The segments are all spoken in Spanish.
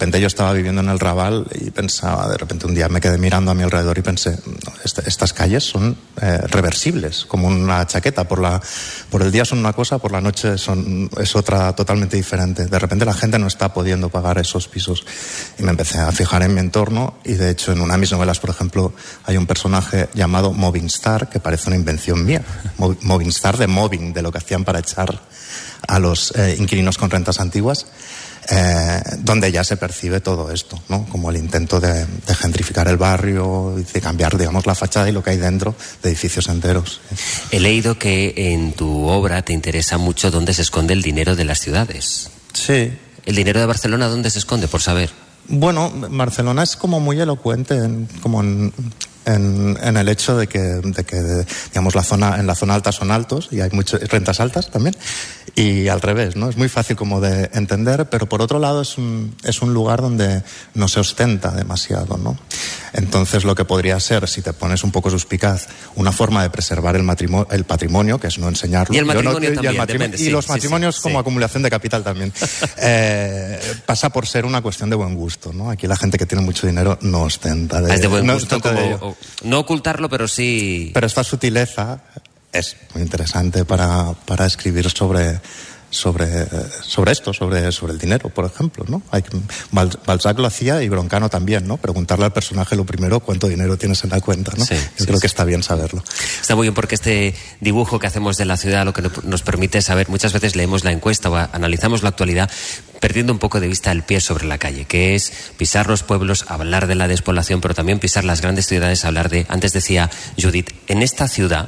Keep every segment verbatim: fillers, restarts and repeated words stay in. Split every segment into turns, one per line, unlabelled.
repente yo estaba viviendo en el Raval y pensaba, de repente un día me quedé mirando a mi alrededor y pensé, no, este, estas calles son eh, reversibles, como una chaqueta. Por, la, por el día son una cosa, por la noche son, es otra totalmente diferente. De repente la gente no está pudiendo pagar esos pisos. Y me empecé a fijar en mi entorno y de hecho en una de mis novelas, por ejemplo, hay un personaje llamado Movingstar que parece una invención mía. Movingstar de mobbing, de lo que hacían para echar a los eh, inquilinos con rentas antiguas. Eh, donde ya se percibe todo esto, ¿no? Como el intento de, de gentrificar el barrio y de cambiar, digamos, la fachada y lo que hay dentro de edificios enteros.
He leído que en tu obra te interesa mucho dónde se esconde el dinero de las ciudades.
Sí.
¿El dinero de Barcelona dónde se esconde, por saber?
Bueno, Barcelona es como muy elocuente en, como en, en, en el hecho de que, de que digamos, la zona, en la zona alta son altos y hay muchas rentas altas también. Y al revés, ¿no? Es muy fácil como de entender, pero por otro lado es un, es un lugar donde no se ostenta demasiado, ¿no? Entonces lo que podría ser, si te pones un poco suspicaz, una forma de preservar el, matrimonio, el patrimonio, que es no enseñarlo.
Y el matrimonio
no,
también,
y, el matrimonio,
depende,
y
sí,
los
sí,
matrimonios
sí,
como
sí.
acumulación de capital también. eh, pasa por ser una cuestión de buen gusto, ¿no? Aquí la gente que tiene mucho dinero no ostenta. De,
es de buen
no
gusto,
ostenta
como,
de
o, no ocultarlo, pero sí...
Pero esta sutileza es muy interesante para, para escribir sobre... Sobre, sobre esto, sobre, sobre el dinero, por ejemplo, ¿no? Hay, Balzac lo hacía y Broncano también, ¿no? Preguntarle al personaje lo primero cuánto dinero tienes en la cuenta, ¿no?
Sí,
Yo
sí,
creo
sí.
que está bien saberlo.
Está muy bien porque este dibujo que hacemos de la ciudad lo que nos permite saber, muchas veces leemos la encuesta o analizamos la actualidad perdiendo un poco de vista el pie sobre la calle, que es pisar los pueblos, hablar de la despoblación, pero también pisar las grandes ciudades, hablar de, antes decía Judith, en esta ciudad,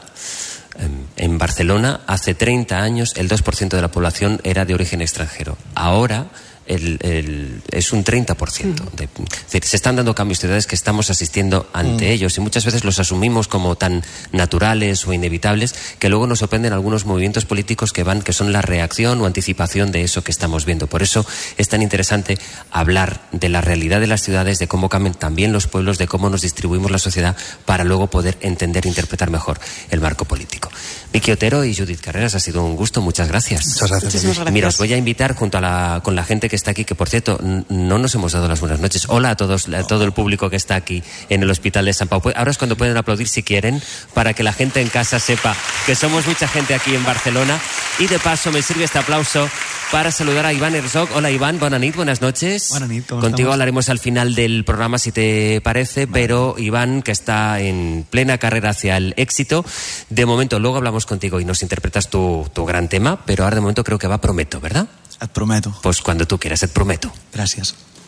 en Barcelona, hace treinta años el dos por ciento de la población era de origen extranjero. Ahora el, el, es un treinta por ciento. De, es decir, se están dando cambios, ciudades que estamos asistiendo ante mm. ellos y muchas veces los asumimos como tan naturales o inevitables que luego nos sorprenden algunos movimientos políticos que van, que son la reacción o anticipación de eso que estamos viendo. Por eso es tan interesante hablar de la realidad de las ciudades, de cómo cambian también los pueblos, de cómo nos distribuimos la sociedad para luego poder entender e interpretar mejor el marco político. Vicky Otero y Judith Carreras, ha sido un gusto, muchas gracias.
Muchas gracias.
Muchísimas gracias.
Mira, os voy a invitar junto a la, con la gente que está aquí, que por cierto, no nos hemos dado las buenas noches. Hola a todos, a todo el público que está aquí en el Hospital de Sant Pau. Ahora es cuando pueden aplaudir si quieren, para que la gente en casa sepa que somos mucha gente aquí en Barcelona. Y de paso me sirve este aplauso para saludar a Iván Herzog. Hola Iván, bona nit, buenas noches.
Buenas nit, ¿cómo
Contigo
estamos?
hablaremos al final del programa si te parece, vale. Pero Iván, que está en plena carrera hacia el éxito, de momento luego hablamos contigo y nos interpretas tu, tu gran tema, pero ahora de momento creo que va Prometo, ¿verdad?
Et prometo.
Pues cuando tú quieras, et prometo.
Gràcies.